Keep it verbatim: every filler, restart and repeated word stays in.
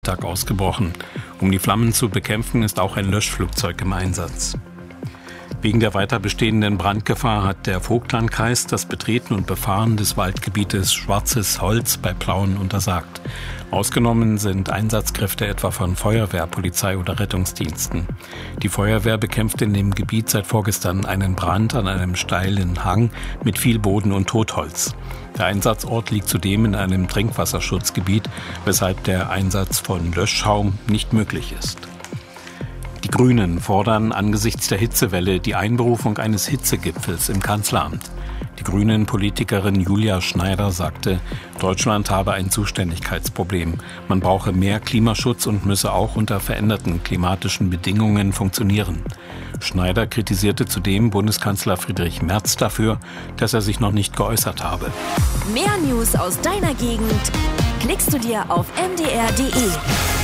Tag ausgebrochen. Um die Flammen zu bekämpfen, ist auch ein Löschflugzeug im Einsatz. Wegen der weiter bestehenden Brandgefahr hat der Vogtlandkreis das Betreten und Befahren des Waldgebietes Schwarzes Holz bei Plauen untersagt. Ausgenommen sind Einsatzkräfte etwa von Feuerwehr, Polizei oder Rettungsdiensten. Die Feuerwehr bekämpft in dem Gebiet seit vorgestern einen Brand an einem steilen Hang mit viel Boden und Totholz. Der Einsatzort liegt zudem in einem Trinkwasserschutzgebiet, weshalb der Einsatz von Löschschaum nicht möglich ist. Die Grünen fordern angesichts der Hitzewelle die Einberufung eines Hitzegipfels im Kanzleramt. Die Grünen-Politikerin Julia Schneider sagte, Deutschland habe ein Zuständigkeitsproblem. Man brauche mehr Klimaschutz und müsse auch unter veränderten klimatischen Bedingungen funktionieren. Schneider kritisierte zudem Bundeskanzler Friedrich Merz dafür, dass er sich noch nicht geäußert habe. Mehr News aus deiner Gegend klickst du dir auf m d r punkt d e.